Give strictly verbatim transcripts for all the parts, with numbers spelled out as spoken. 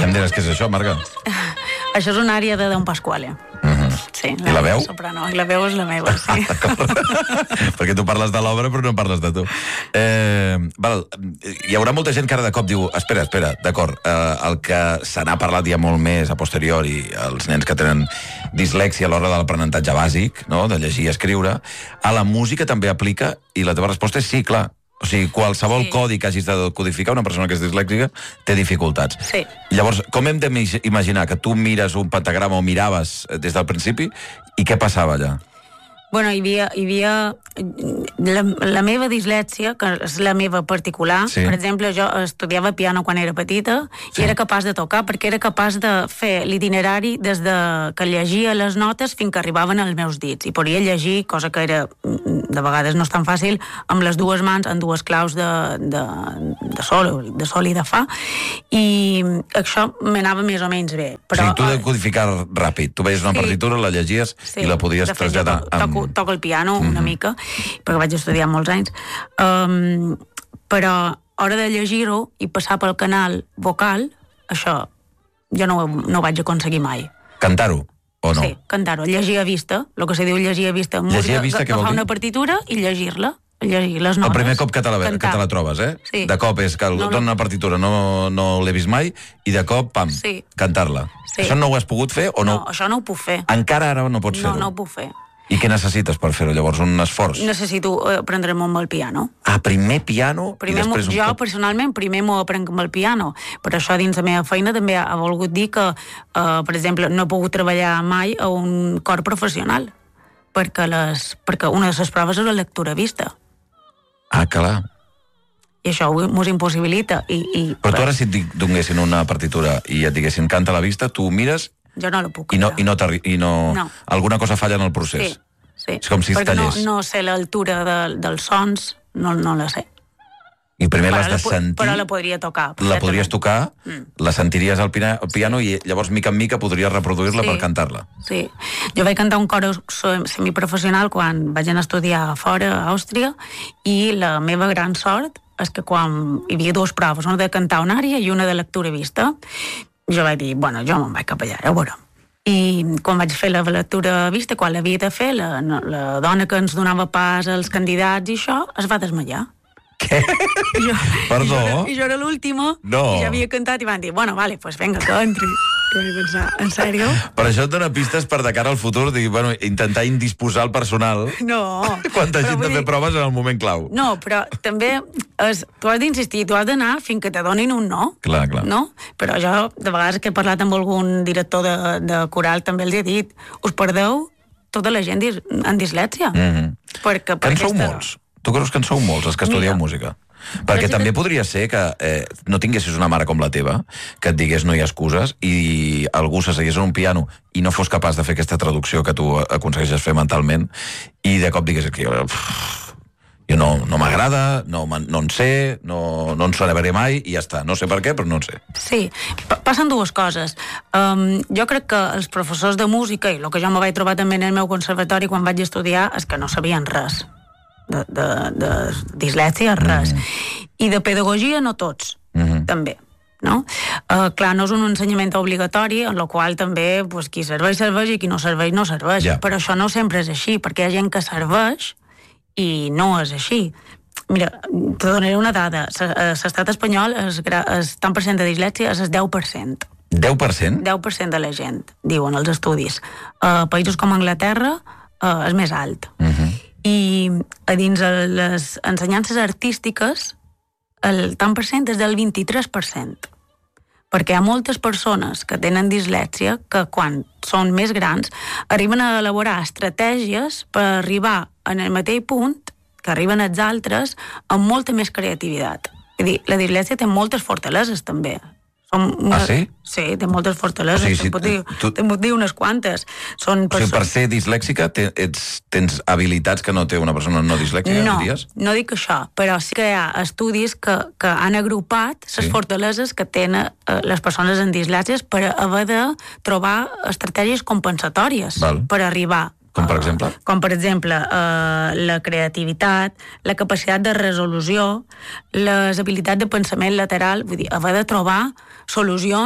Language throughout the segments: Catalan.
em diràs què és això, Marga? Això és una àrea de Don Pasquale. Uh-huh. Sí, I la veu? Soprano. I la veu és la meva, sí. Perquè tu parles de l'obra però no parles de tu. Eh, val, hi haurà molta gent que ara de cop diu espera, espera, d'acord, eh, el que se n'ha parlat ja molt més a posteriori, els nens que tenen dislèxia a l'hora de l'aprenentatge bàsic, no?, de llegir i escriure, a la música també aplica, i la teva resposta és sí, clar. O sigui, qualsevol sí. codi que hagis de codificar, una persona que és dislèxica té dificultats. Sí. Llavors, com hem d'imaginar que tu mires un pentagrama o miraves des del principi i què passava allà? Bueno, hi havia, hi havia la, la meva dislèxia, que és la meva particular. Sí. Per exemple, jo estudiava piano quan era petita sí. i era capaç de tocar, perquè era capaç de fer l'itinerari des de que llegia les notes fins que arribaven als meus dits. I podia llegir, cosa que era, de vegades no és tan fàcil, amb les dues mans, en dues claus de, de, de, sol, de sol i de fa. I això m'anava més o menys bé. Però, o sigui, tu de codificar ràpid. Tu veies una sí. partitura, la llegies sí. i la podies traslladar amb... toco el piano una mm-hmm. mica, perquè vaig estudiar molts anys, um, però a hora de llegir-ho i passar pel canal vocal, això jo no, no ho vaig aconseguir mai. Cantar-ho, o no? Sí, cantar-ho, llegir a vista, el que se diu llegir a vista, llegir a vista, agafar una partitura i llegir-la, llegir les notes. El primer cop que te la, que te la trobes, eh? Sí. De cop és que no, no. una partitura, no, no l'he vist mai, i de cop, pam, sí. cantar-la. Sí. Això no ho has pogut fer o no? No, això no ho puc fer. Encara ara no pots no, fer-ho? No, no ho puc fer. I què necessites per fer-ho, llavors? Un esforç? Necessito aprendre amb el piano. Ah, primer piano primer i després... Un jo, cop... personalment, primer m'ho aprenc amb el piano. Per això, dins la meva feina, també ha volgut dir que, uh, per exemple, no he pogut treballar mai a un cor professional, perquè, les, perquè una de les proves és la lectura a vista. Ah, clar. I això mos impossibilita. I, i, Però tu ara, si et donessin una partitura i et diguessin canta a la vista, tu mires... Jo no la puc. I no, i no, i no, no. Alguna cosa falla en el procés. Sí, sí. És com si es tallés. Perquè no, no sé l'altura de, dels sons, no, no la sé. I primer l'has de sentir... Però la podria tocar. La podries tocar, mm. la sentiries al piano i llavors, mica en mica, podries reproduir-la sí. per cantar-la. Sí. Jo vaig cantar un cor semiprofessional quan vaig anar a estudiar fora, a Àustria, i la meva gran sort és que quan hi havia dues proves, una de cantar una àrea i una de lectura vista, jo vaig dir, bueno, jo me'n vaig cap allà, ja ho veurem. I quan vaig fer la lectura vista, quan l'havia de fer, la, la dona que ens donava pas als candidats i això, es va desmaiar. Què? I jo, Perdó? I jo, i jo era l'última, no. i ja havia cantat i van dir, bueno, vale, pues venga, que entri. I vaig pensar, en sèrio? Per això et dona pistes per de cara al futur, dir, bueno, intentar indisposar el personal no, quan t'hagin de fer dir... proves en el moment clau. No, però també és, tu has d'insistir, tu has d'anar fins que te donin un no. Clar, clar. No? Però jo, de vegades que he parlat amb algun director de, de coral, també els he dit, us perdeu tota la gent dis, en dislèxia. Mm-hmm. Perquè, que en sou aquesta... molts? Tu creus que en sou molts, els que estudieu Mira. música? Perquè Però també que... podria ser que eh, no tinguessis una mare com la teva, que et digués no hi ha excuses, i algú s'assegués en un piano i no fos capaç de fer aquesta traducció que tu aconsegueixes fer mentalment, i de cop digués que jo, jo no, no m'agrada, no, no en sé, no, no en sabré mai, i ja està. No sé per què, però no en sé. Sí, passen dues coses. Um, jo crec que els professors de música, i el que jo me vaig trobar també en el meu conservatori quan vaig estudiar, és que no sabien res. De, de, de dislèxia, res. Mm-hmm. I de pedagogia no tots, mm-hmm. també. No? Uh, clar, no és un ensenyament obligatori, en el qual també pues, qui serveix, serveix, i qui no serveix, no serveix. Yeah. Però això no sempre és així, perquè hi ha gent que serveix i no és així. Mira, te donaré una dada. L'estat espanyol, el tant per cent de dislèxia és el deu per cent. deu per cent? deu per cent de la gent, diuen els estudis. A uh, països com Anglaterra uh, és més alt. Mm-hmm. I a dins les ensenyances artístiques el tant per cent és del vint-i-tres per cent, perquè hi ha moltes persones que tenen dislèxia que quan són més grans arriben a elaborar estratègies per arribar en el mateix punt que arriben els altres amb molta més creativitat. És dir, la dislèxia té moltes fortaleses també. Som una... Ah, sí? Sí, té moltes fortaleses. O sigui, si, dir, tu... Te'n puc dir unes quantes. Són o sigui, per ser dislèxica te, ets, tens habilitats que no té una persona no dislèxica, no, diries? No dic això, però sí que hi ha estudis que, que han agrupat les sí. fortaleses que tenen eh, les persones amb dislèxies per haver de trobar estratègies compensatòries Val. per arribar. Com per exemple? Uh, com per exemple uh, la creativitat, la capacitat de resolució, les habilitats de pensament lateral, vull dir, haver de trobar solucions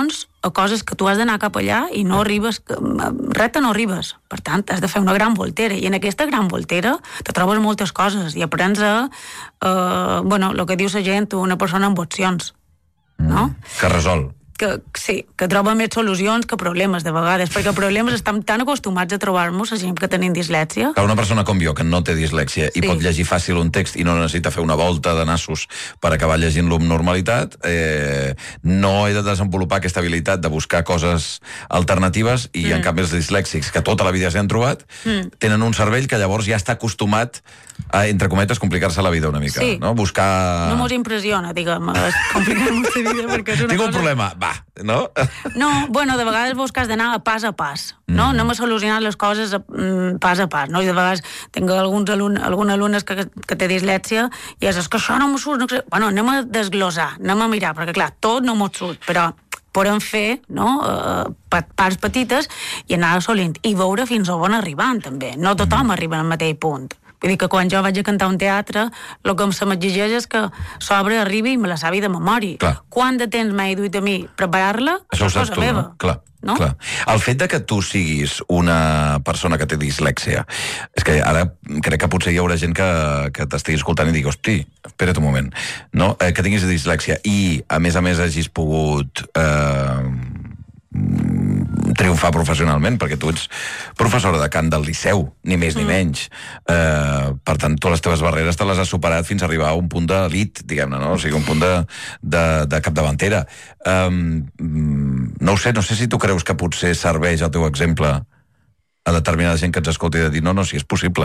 a coses que tu has d'anar cap allà i no arribes, recte no arribes. Per tant, has de fer una gran voltera. I en aquesta gran voltera te trobes moltes coses i aprens a, eh, bueno, el que diu la gent, una persona amb opcions, no? Mm, que resol. Que, sí, que troba més solucions que problemes de vegades, perquè problemes estem tan acostumats a trobar-nos, la gent que tenim dislèxia. Que una persona com jo, que no té dislèxia i sí. pot llegir fàcil un text i no necessita fer una volta de nassos per acabar llegint-lo amb normalitat, eh, no he de desenvolupar aquesta habilitat de buscar coses alternatives i mm. en canvi els dislèxics, que tota la vida s'hi han trobat, mm. tenen un cervell que llavors ja està acostumat a, entre cometes, complicar-se la vida una mica. Sí. No? Buscar... No mos impressiona, diguem, complicar-nos la vida, perquè és una Tinc cosa... un problema, va, no? No, bueno, de vegades vos que has d'anar a pas a pas, no? Mm. Anem a solucionar les coses a, mm, pas a pas, no? I de vegades tinc alguns alun alguns alumnes que, que té dislèxia i és, és que això no m'ho surt, no sé... Bueno, anem a desglosar, anem a mirar, perquè clar, tot no m'ho surt, però podem fer, no?, uh, parts petites i anar assolint, i veure fins a on arribant, també. No tothom mm. arriba al mateix punt. Vull dir que quan jo vaig a cantar un teatre, el que se m'exigeix és que s'obre, arribi i me la sabi de memòria. Clar. Quant de temps m'ha duit a mi preparar-la? Això ho saps tu, meva, no? Clar, no? clar. El fet de que tu siguis una persona que té dislèxia, és que ara crec que potser hi haurà gent que, que t'estigui escoltant i digui, hosti, espera't un moment, no? Eh, que tinguis dislèxia i, a més a més, hagis pogut... Eh, triomfar professionalment, perquè tu ets professora de cant del Liceu, ni més ni mm. menys. Eh, per tant, tu les teves barreres te les has superat fins a arribar a un punt d'elit, diguem-ne, no? O sigui, un punt de, de, de capdavantera. Eh, no ho sé, no sé si tu creus que potser serveix el teu exemple a determinada gent que ens escolti de dir, no, no, si és possible.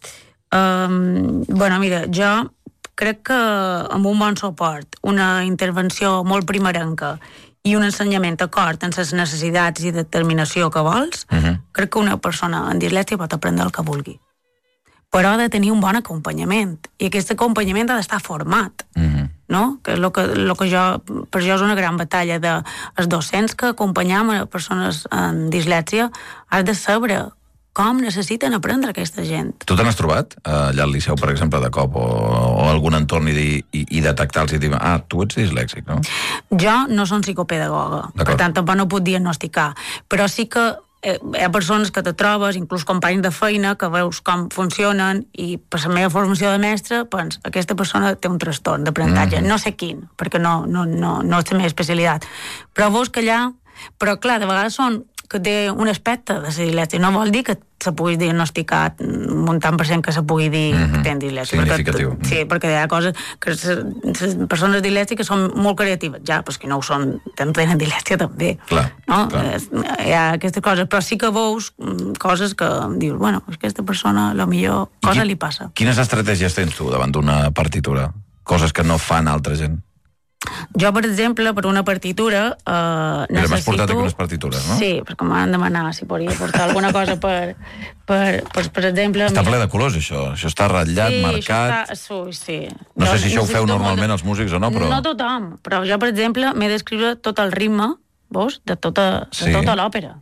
Um, bueno, mira, jo crec que amb un bon suport, una intervenció molt primerenca i un ensenyament acord en les necessitats i determinació que vols, uh -huh. crec que una persona amb dislèxia pot aprendre el que vulgui. Però ha de tenir un bon acompanyament, i aquest acompanyament ha d'estar format, uh -huh. no? Que és el que, el que jo, per jo és una gran batalla de els docents que acompanyam a persones amb dislèxia, has de saber com necessiten aprendre aquesta gent. Tu te n'has trobat allà al Liceu, per exemple, de cop, o, o algun entorn i, i, i detectar-los i dir, ah, tu ets dislèxic, no? Jo no soc psicopedagoga, per tant, tampoc no puc diagnosticar, però sí que eh, hi ha persones que te trobes, inclús companys de feina, que veus com funcionen, i per la meva formació de mestre, doncs, aquesta persona té un trastorn d'aprenentatge, mm-hmm. no sé quin, perquè no, no, no, no és la meva especialitat, però veus que allà, però clar, de vegades són que té un aspecte de la dislèxia. No vol dir que se pugui diagnosticar un tant per cent que se pugui dir mm-hmm. que tenen dislèxia. Significatiu. Perquè, sí, perquè hi ha coses que les persones dislèxiques són molt creatives. Ja, però que no ho són, tenen dislèxia també. Clar, no? clar. Hi ha aquestes coses, però sí que veus coses que dius, bueno, aquesta persona, a lo millor, cosa qui, li passa. Quines estratègies tens tu davant d'una partitura? Coses que no fan altra gent? Jo, per exemple, per una partitura eh, necessito... M'has portat aquí unes partitures, no? Sí, perquè m'han demanat si podria portar alguna cosa per, per, per, per exemple... Està ple de colors, això. Això està ratllat, sí, marcat... Això està... Sí, sí. No sé si això ho feu normalment de... els músics o no, però... No tothom, però jo, per exemple, m'he d'escriure tot el ritme, veus, de tota, de sí. tota l'òpera.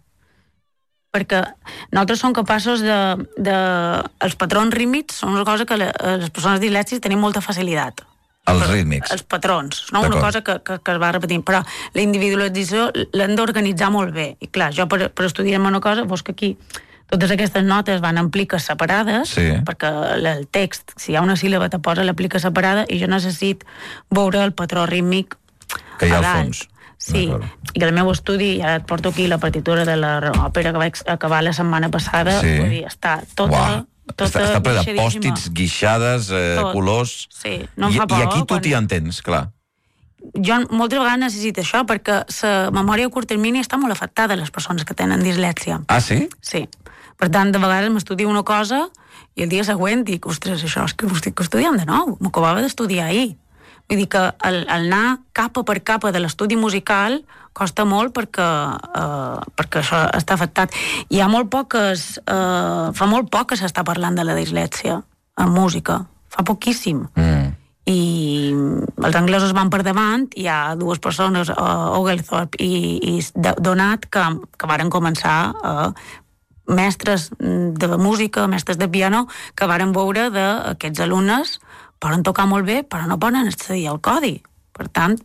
Perquè nosaltres som capaços de... de... Els patrons rítmics són una cosa que les persones dislèxiques tenim molta facilitat. Els rítmics. Els patrons, no? Una cosa que, que, que es va repetint. Però la individualització l'hem d'organitzar molt bé. I clar, jo per, per estudiar una cosa, veus que aquí totes aquestes notes van en pliques separades, sí. perquè el text, si hi ha una síl·laba, te posa la plica separada, i jo necessit veure el patró rítmic que hi ha al fons. Sí, i el meu estudi, ja et porto aquí la partitura de l'òpera que vaig acabar la setmana passada, sí. vull dir, està tota... Uau. Tota està, està ple de pòstits, guixades, eh, colors... Sí, no em I, fa por. I aquí tu quan... t'hi entens, clar. Jo moltes vegades necessito això, perquè la memòria a curt termini està molt afectada a les persones que tenen dislèxia. Ah, sí? Sí. Per tant, de vegades m'estudio una cosa i el dia següent dic, ostres, això és que ho estic estudiant de nou, m'ho acabava d'estudiar ahir. Vull dir que el, el anar capa per capa de l'estudi musical costa molt perquè, eh, perquè això està afectat. Hi ha molt poques... Eh, fa molt poc que s'està parlant de la dislèxia en música. Fa poquíssim. Mm. I els anglesos van per davant, hi ha dues persones, uh, Oglethorpe i, i Donat, que, que varen començar uh, mestres de música, mestres de piano, que varen veure d'aquests alumnes poden tocar molt bé, però no poden accedir al codi. Per tant,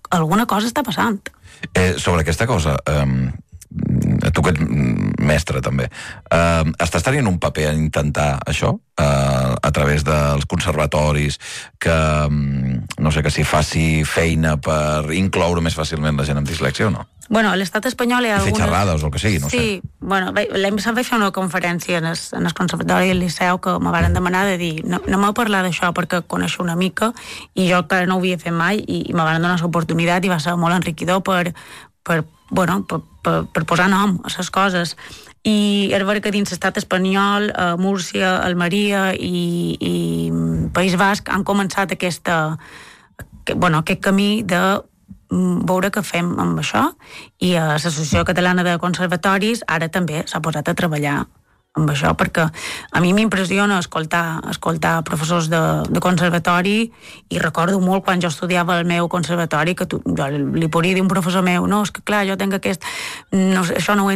alguna cosa està passant. Eh, sobre aquesta cosa, eh, tu que ets mestre també, eh, estàs tenint un paper a intentar això eh, a través dels conservatoris, que no sé, que s'hi faci feina per incloure més fàcilment la gent amb dislèxia o no? Bueno, a l'estat espanyol hi ha algunes... Fer xerrades o el que sigui, no sí, sé. Sí, bueno, l'any passat vaig fer una conferència en el, en el conservatori i el liceu que me varen demanar de dir, no, no m'heu parlat d'això perquè coneixo una mica i jo encara no ho havia fet mai i, i me varen donar l'oportunitat i va ser molt enriquidor per, per, bueno, per, per, per posar nom a les coses. I era vera que dins l'estat espanyol, a Múrcia, Almeria i, i País Basc han començat aquesta, bueno, aquest camí de veure què fem amb això, i a l'Associació Catalana de Conservatoris ara també s'ha posat a treballar amb això, perquè a mi m'impressiona escoltar, escoltar professors de, de conservatori, i recordo molt quan jo estudiava al meu conservatori que tu, jo li podria dir un professor meu, no, és que clar, jo tinc aquest... No, això no ho he